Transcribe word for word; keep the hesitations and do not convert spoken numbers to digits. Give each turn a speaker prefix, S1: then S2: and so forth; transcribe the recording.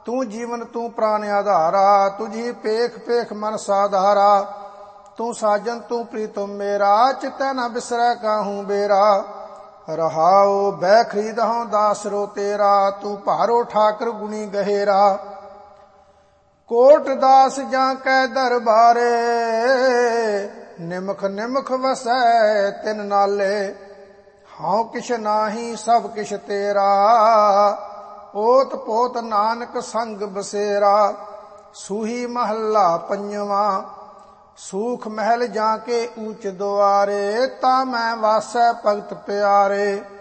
S1: ਤੂੰ ਜੀਵਨ ਤੂੰ ਪ੍ਰਾਨ ਆਧਾਰਾ, ਤੁਝੀ ਪੇਖ ਪੇਖ ਮਨ ਸਾਧਾਰਾ। ਤੂੰ ਸਾਜਨ ਤੂੰ ਪ੍ਰੀਤਮ ਮੇਰਾ, ਚਿਤੈ ਨ ਬਿਸਰੈ ਕਾਹੂ ਬੇਰਾ। ਰਹਾਉ ਬੈ ਖਰੀਦਹੁ ਦਾਸਰੋ ਤੇਰਾ, ਤੂੰ ਭਾਰੋ ਠਾਕਰ ਗੁਣੀ ਗਹਿਰਾ। ਕੋਟ ਦਾਸ ਜਾਂ ਕੈ ਦਰਬਾਰੇ, ਨਿਮਖ ਨਿਮਖ ਵਸੈ ਤਿਨ ਨਾਲੇ। ਹਉ ਕਿਛ ਨਾਹੀ ਸਭ ਕਿਛ ਤੇਰਾ, ਓਤ ਪੋਤ ਨਾਨਕ ਸੰਗ ਬਸੇਰਾ। ਸੂਹੀ ਮਹੱਲਾ ਪੰਜਵਾਂ। ਸੂਖ ਮਹਿਲ ਜਾਂ ਕੇ ਊਚ ਦੁਆਰੇ, ਤਾ ਮੈਂ ਵਾਸੈ ਭਗਤ ਪਿਆਰੇ।